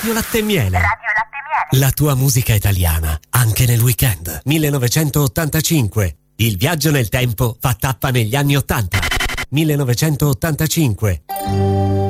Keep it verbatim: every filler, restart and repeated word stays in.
Radio Latte e Miele. Radio Latte e Miele. La tua musica italiana, anche nel weekend. millenovecentottantacinque. Il viaggio nel tempo fa tappa negli anni ottanta. millenovecentottantacinque.